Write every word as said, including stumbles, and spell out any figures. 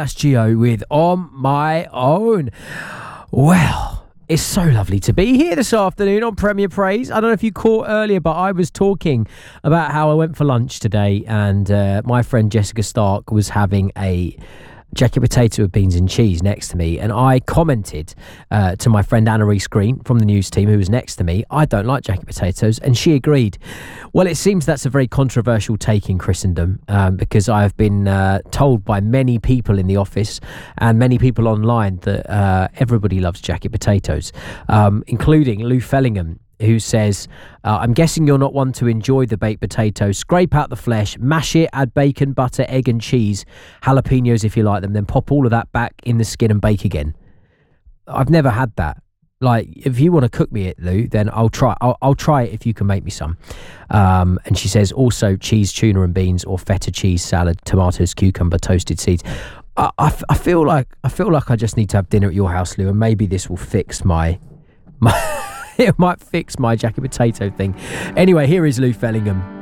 that's Gio with On My Own. Well, it's so lovely to be here this afternoon on Premier Praise. I don't know if you caught earlier, but I was talking about how I went for lunch today, and uh, my friend Jessica Stark was having a jacket potato with beans and cheese next to me, and I commented uh, to my friend Anna-Reese Green from the news team, who was next to me, I don't like jacket potatoes, and she agreed. Well, it seems that's a very controversial take in Christendom, um, because I have been uh, told by many people in the office and many people online that uh, everybody loves jacket potatoes, um, including Lou Fellingham, who says, uh, I'm guessing you're not one to enjoy the baked potato. Scrape out the flesh, mash it, add bacon, butter, egg and cheese, jalapenos if you like them, then pop all of that back in the skin and bake again. I've never had that. Like, if you want to cook me it, Lou, then I'll try I'll, I'll try it if you can make me some. Um, and she says also cheese, tuna and beans, or feta cheese salad, tomatoes, cucumber, toasted seeds. I, I, I feel like I feel like I just need to have dinner at your house, Lou, and maybe this will fix my my it might fix my jacket potato thing. Anyway, here is Lou Fellingham.